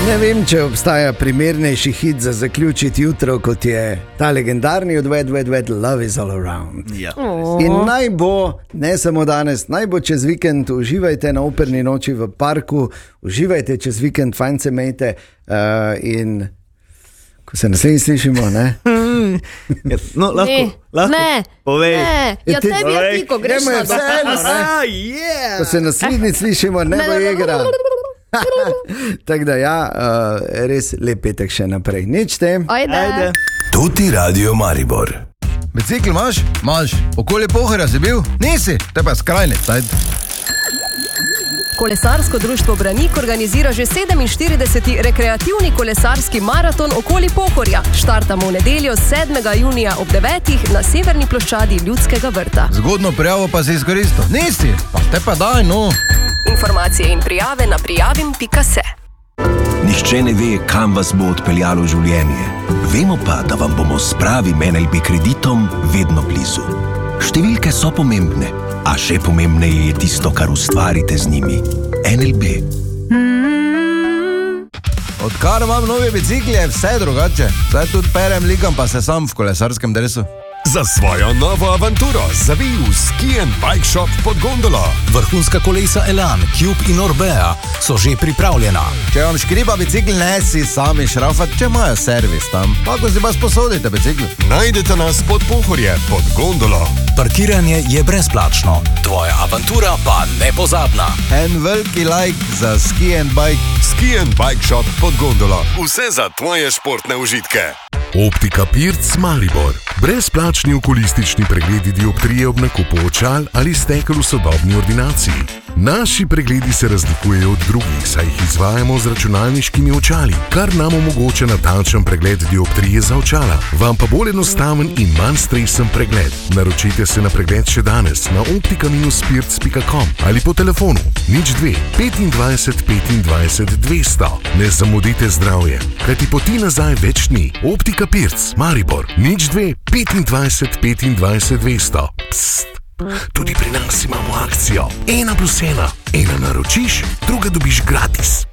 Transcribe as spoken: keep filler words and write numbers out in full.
Ne vem, če obstaja primernejši hit za zaključiti jutro, kot je ta legendarni od Wet, Wet, Wet, Love is all around. Ja. In naj bo, ne samo danes, naj bo čez vikend, uživajte na operni noči v parku, uživajte čez vikend, fajn se mejte uh, in ko se naslednji slišimo, ne? No, lahko, Ne, lahko. ne, Povej. ne, ja Ti- tebi je ti, ko greš Njemu je na vseeno, ne? Ah, yeah. Ko se naslednji slišimo, ne bo igra. Tako da ja, uh, res lep petek še naprej. Nič te. Ajde. Ajde. Tuti Radio Maribor. Bicikl imaš? Imaš. Okoli Pohorja si bil? Nisi, te pa skrajnec. Kolesarsko društvo Branik organizira že sedeminštirideseti rekreativni kolesarski maraton okoli Pohorja. Štartamo v nedeljo sedmega junija ob devetih na severni ploščadi Ljudskega vrta. Zgodno prijavo pa si izkoristil. Nisi, pa te pa daj, no. Informacije in prijave na prijavim pika se. Nihče ne ve, kam vas bo odpeljalo življenje. Vemo pa, da vam bomo s pravim N L B kreditom vedno blizu. Številke so pomembne, a še pomembneje je tisto, kar ustvarite z njimi. N L B. Odkar imam nove bicikle, je vse drugače. Zdaj tudi perem, likam pa se sam v kolesarskem dresu. Za svojo novo avanturo zavij v Ski and Bike Shop pod Gondolo. Vrhunska kolesa Elan, Cube in Orbea so že pripravljena. Če vam škriba bicikl, ne si sami šrafat, če imajo servis tam. Lahko si pa sposodite bicikl. Najdete nas pod Pohorje pod Gondolo. Parkiranje je brezplačno, tvoja avantura pa nepozabna. En veliki like za Ski and Bike. Ski and Bike Shop pod Gondolo. Vse za tvoje športne užitke. Optika Pirc Maribor. Brezplačni okulistični pregledi dioptrije ob nakupu očal ali stekel v sodobni ordinaciji. Naši pregledi se razlikujejo od drugih, saj jih izvajamo z računalniškimi očali, kar nam omogoča natančen pregled dioptrije za očala. Vam pa bolj enostaven in manj stresen pregled. Naročite se na pregled še danes na optika pirc pika com ali po telefonu nič dve petindvajset petindvajset dvesto. Ne zamudite zdravje, kajti poti nazaj več ni. Optika Pirc Maribor nič dve petindvajset petindvajset dvesto. Psst. Tudi pri nas imamo akcijo. Ena plus ena. Ena naročiš, druga dobiš gratis.